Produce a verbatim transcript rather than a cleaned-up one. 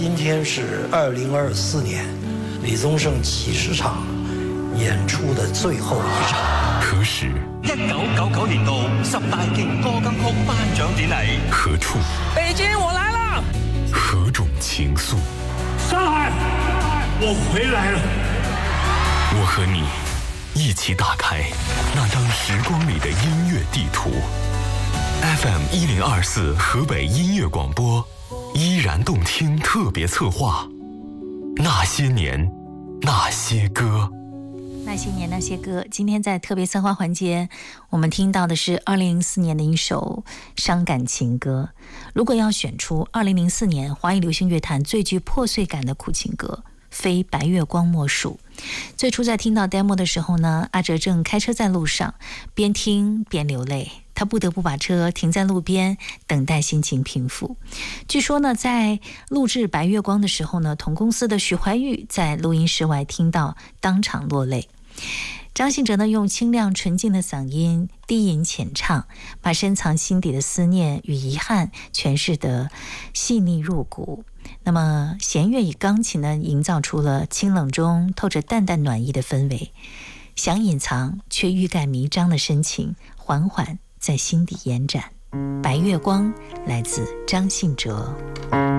今天是二零二四年李宗盛七十场演出的最后一场。 何时？ 一九九九年度十大劲歌金曲頒獎典禮。 何處？ 北京，我來了。 何種情愫？ 上海，我回來了。 我和你一起打開那張時光裡的音樂地圖。F M 一零二四河北音樂廣播，依然動聽特別策劃。那些年，那些歌。 那些年那些歌，今天在特别策划环节，我们听到的是二零零四年的一首伤感情歌。如果要选出二零零四年华语流行乐坛最具破碎感的苦情歌，非白月光莫属。最初在听到 demo 的时候呢，阿哲正开车在路上，边听边流泪，他不得不把车停在路边，等待心情平复。据说呢，在录制白月光的时候呢，同公司的许怀玉在录音室外听到，当场落泪。张信哲呢，用清亮纯净的嗓音低吟浅唱，把深藏心底的思念与遗憾诠释得细腻入骨。那么弦乐与钢琴呢，营造出了清冷中透着淡淡暖意的氛围，想隐藏却欲盖弥彰的深情缓缓在心底延展。白月光来自张信哲。